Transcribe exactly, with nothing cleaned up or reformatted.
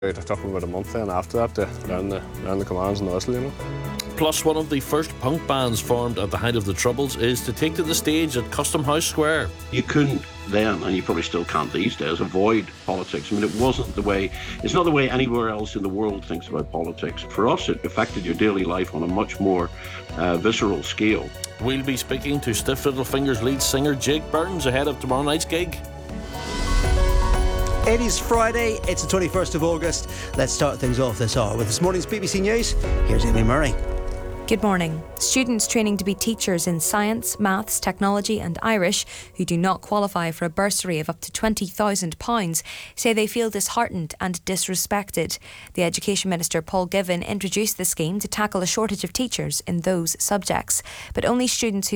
It took them about a month then after that to learn the, learn the commands and the whistle, you know. Plus, one of the first punk bands formed at the height of the Troubles is to take to the stage at Custom House Square. You couldn't then, and you probably still can't these days, avoid politics. I mean, it wasn't the way, it's not the way anywhere else in the world thinks about politics. For us, it affected your daily life on a much more uh, visceral scale. We'll be speaking to Stiff Little Fingers lead singer Jake Burns ahead of tomorrow night's gig. It is Friday, it's the twenty-first of August. Let's start things off this hour with this morning's B B C News. Here's Amy Murray. Good morning. Students training to be teachers in science, maths, technology and Irish who do not qualify for a bursary of up to twenty thousand pounds say they feel disheartened and disrespected. The Education Minister Paul Givan introduced the scheme to tackle a shortage of teachers in those subjects, but only students who